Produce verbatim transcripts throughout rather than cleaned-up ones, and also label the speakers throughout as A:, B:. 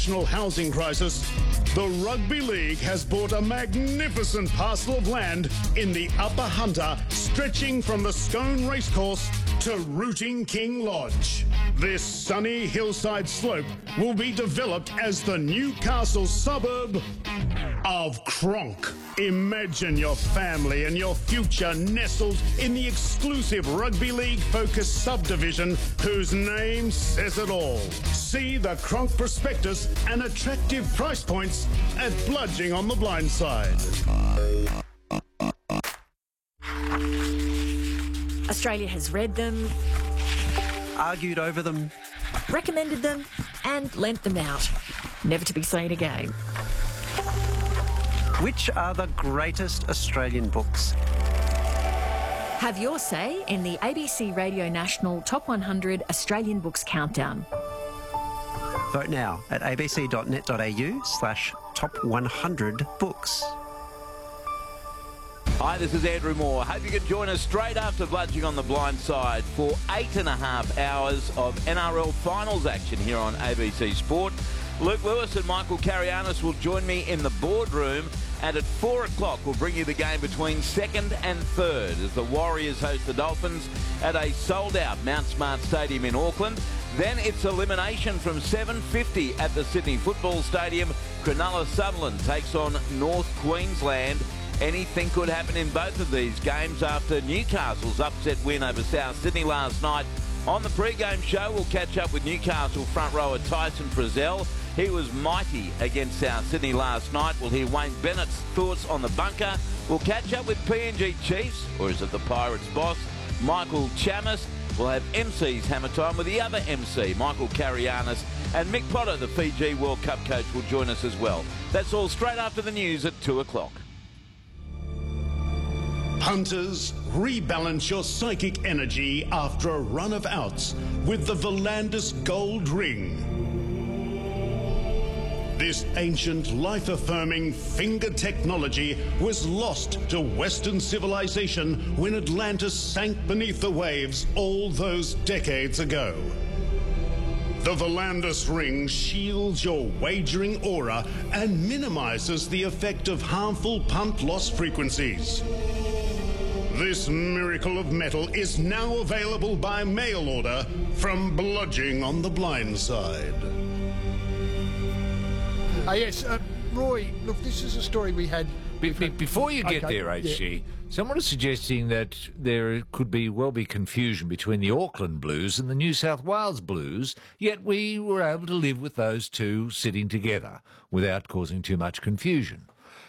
A: national housing crisis, the Rugby League has bought a magnificent parcel of land in the Upper Hunter, stretching from the Scone Racecourse to Rooting King Lodge. This sunny hillside slope will be developed as the Newcastle suburb of Cronk. Imagine your family and your future nestled in the exclusive Rugby League-focused subdivision whose name says it all. See the Cronk prospectus and attractive price points at Bludging on the Blind Side.
B: Australia has read them,
C: argued over them,
B: recommended them and lent them out, never to be seen again.
C: Which are the greatest Australian books?
B: Have your say in the A B C Radio National Top one hundred Australian Books Countdown.
C: Vote now at abc.net.au slash top 100 books.
D: Hi, this is Andrew Moore. Hope you can join us straight after Bludging on the Blind Side for eight and a half hours of N R L finals action here on A B C Sport. Luke Lewis and Michael Carianis will join me in the boardroom, and at four o'clock we'll bring you the game between second and third as the Warriors host the Dolphins at a sold-out Mount Smart Stadium in Auckland. Then it's elimination from seven fifty at the Sydney Football Stadium. Cronulla Sutherland takes on North Queensland. Anything could happen in both of these games after Newcastle's upset win over South Sydney last night. On the pre-game show, we'll catch up with Newcastle front rower Tyson Frizzell. He was mighty against South Sydney last night. We'll hear Wayne Bennett's thoughts on the bunker. We'll catch up with P N G Chiefs, or is it the Pirates boss, Michael Chammas. We'll have M C's Hammer Time with the other M C, Michael Carianis, and Mick Potter, the Fiji World Cup coach, will join us as well. That's all straight after the news at two o'clock.
A: Punters, rebalance your psychic energy after a run of outs with the Volandis Gold Ring. This ancient, life-affirming finger technology was lost to Western civilization when Atlantis sank beneath the waves all those decades ago. The Volandis ring shields your wagering aura and minimizes the effect of harmful punt loss frequencies. This miracle of metal is now available by mail order from Bludging on the Blind Side.
E: Uh, yes, uh, Roy, look, this is a story we had...
F: Be, be, before you get
E: okay,
F: there, H G,
E: yeah.
F: someone is suggesting that there could be well be confusion between the Auckland Blues and the New South Wales Blues, yet we were able to live with those two sitting together without causing too much confusion.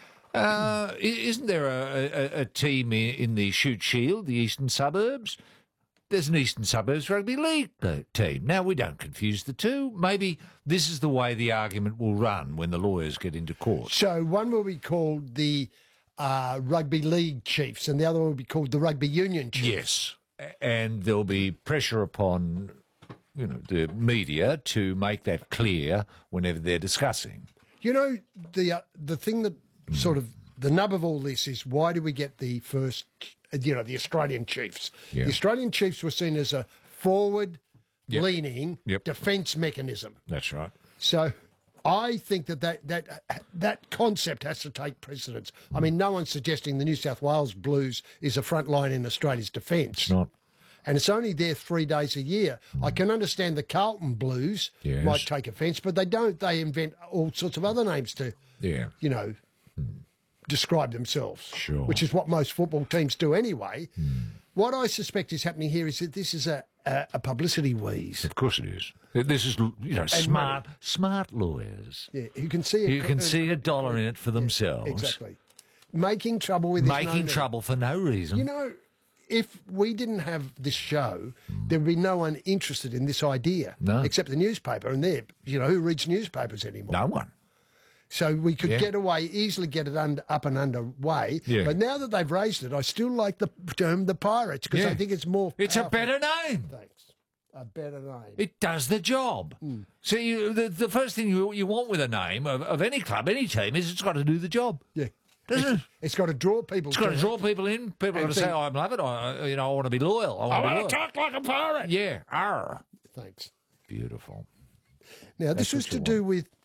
F: Uh, isn't there a, a, a team in the Shute Shield, the Eastern Suburbs? There's an Eastern Suburbs Rugby League team. Now, we don't confuse the two. Maybe this is the way the argument will run when the lawyers get into court.
E: So one will be called the uh, Rugby League Chiefs and the other one will be called the Rugby Union Chiefs.
F: Yes, and there'll be pressure upon, you know, the media to make that clear whenever they're discussing.
E: You know, the uh, the thing that sort of the nub of all this is why do we get the first, you know, the Australian Chiefs?
F: Yeah.
E: The Australian Chiefs were seen as a forward-leaning
F: Yep. Yep.
E: defence mechanism.
F: That's right.
E: So I think that that, that that concept has to take precedence. I mean, no one's suggesting the New South Wales Blues is a front line in Australia's defence.
F: It's not.
E: And it's only there three days a year. I can understand the Carlton Blues
F: Yes.
E: might take offence, but they don't. They invent all sorts of other names to,
F: Yeah.
E: you know, describe themselves.
F: Sure.
E: Which is what most football teams do anyway. What I suspect is happening here is that this is a, a, a publicity wheeze.
F: Of course it is. This is, you know, smart, smart lawyers.
E: Yeah, you can see it.
F: You can see a dollar in it for themselves.
E: Exactly. Making trouble with this
F: Making
E: no
F: trouble for no reason.
E: You know, if we didn't have this show, there'd be no one interested in this idea.
F: No.
E: Except the newspaper, and they're, you know, who reads newspapers anymore?
F: No one.
E: So we could
F: Yeah.
E: get away, easily get it under, up and underway.
F: Yeah.
E: But now that they've raised it, I still like the term the Pirates, because
F: Yeah.
E: I think it's more
F: It's a
E: powerful.
F: better name.
E: Thanks. A better name.
F: It does the job. See, you, the, the first thing you, you want with a name of, of any club, any team, is it's got to do the job.
E: Yeah.
F: Doesn't it?
E: It's got to draw people
F: It's got to
E: to
F: draw
E: it.
F: people in. People are
E: And
F: going to say,
E: think-
F: oh, I love it. I, you know, I want to be loyal. I want to be loyal.
E: talk like a pirate.
F: Yeah. Arr.
E: Thanks.
F: Beautiful.
E: Now, this
F: That's
E: was
F: what
E: to
F: you
E: do with